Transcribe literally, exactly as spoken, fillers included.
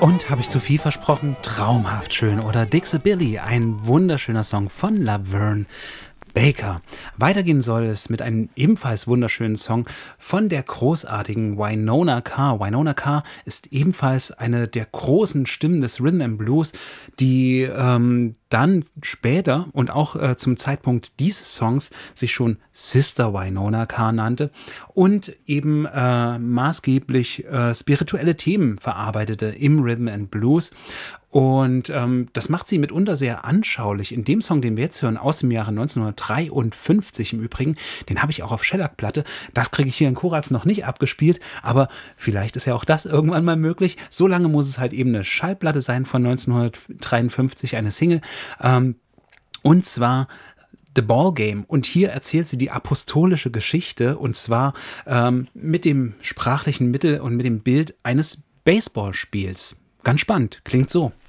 Und habe ich zu viel versprochen? Traumhaft schön, oder? Dixie Billy, ein wunderschöner Song von Laverne Baker. Weitergehen soll es mit einem ebenfalls wunderschönen Song von der großartigen Wynona Carr. Wynona Carr ist ebenfalls eine der großen Stimmen des Rhythm and Blues, die ähm, dann später und auch äh, zum Zeitpunkt dieses Songs sich schon Sister Wynona Carr nannte und eben äh, maßgeblich äh, spirituelle Themen verarbeitete im Rhythm and Blues. Und ähm, das macht sie mitunter sehr anschaulich. In dem Song, den wir jetzt hören, aus dem Jahre neunzehnhundertdreiundfünfzig im Übrigen, den habe ich auch auf Shellac-Platte. Das kriege ich hier in Korax noch nicht abgespielt, aber vielleicht ist ja auch das irgendwann mal möglich. So lange muss es halt eben eine Schallplatte sein von neunzehnhundertdreiundfünfzig, eine Single. Ähm, und zwar The Ball Game. Und hier erzählt sie die apostolische Geschichte, und zwar ähm, mit dem sprachlichen Mittel und mit dem Bild eines Baseballspiels. Ganz spannend, klingt so.